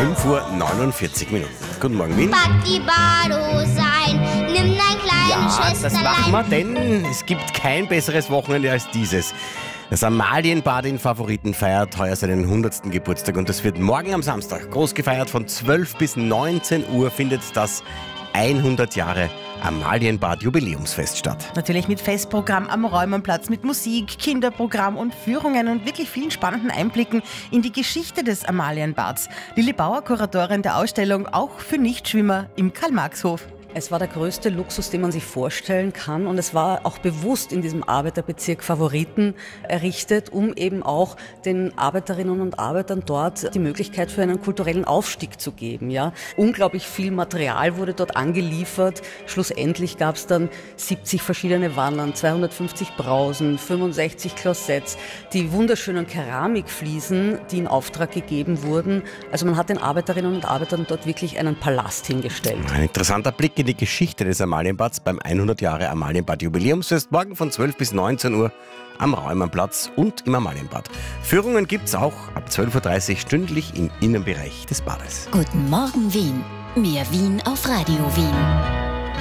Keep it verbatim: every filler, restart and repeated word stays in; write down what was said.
fünf Uhr neunundvierzig Minuten. Guten Morgen, Wien. Pack die Badehose ein, nimm dein kleines Ja, das Schwesterlein. machen wir, denn es gibt kein besseres Wochenende als dieses. Das Amalienbad in Favoriten feiert heuer seinen hundertsten Geburtstag und das wird morgen am Samstag groß gefeiert. Von zwölf bis neunzehn Uhr findet das hundert Jahre Amalienbad Jubiläumsfest statt. Natürlich mit Festprogramm am Räumernplatz, mit Musik, Kinderprogramm und Führungen und wirklich vielen spannenden Einblicken in die Geschichte des Amalienbads. Lilli Bauer, Kuratorin der Ausstellung, auch für Nichtschwimmer im Karl-Marx-Hof. Es war der größte Luxus, den man sich vorstellen kann, und es war auch bewusst in diesem Arbeiterbezirk Favoriten errichtet, um eben auch den Arbeiterinnen und Arbeitern dort die Möglichkeit für einen kulturellen Aufstieg zu geben. Ja, unglaublich viel Material wurde dort angeliefert. Schlussendlich gab es dann siebzig verschiedene Wannen, zweihundertfünfzig Brausen, fünfundsechzig Klossetts, die wunderschönen Keramikfliesen, die in Auftrag gegeben wurden. Also man hat den Arbeiterinnen und Arbeitern dort wirklich einen Palast hingestellt. Ein interessanter Blick in die Geschichte des Amalienbads beim hundert Jahre Amalienbad Jubiläumsfest, morgen von zwölf bis neunzehn Uhr am Räumernplatz und im Amalienbad. Führungen gibt's auch ab zwölf Uhr dreißig stündlich im Innenbereich des Bades. Guten Morgen Wien. Mehr Wien auf Radio Wien.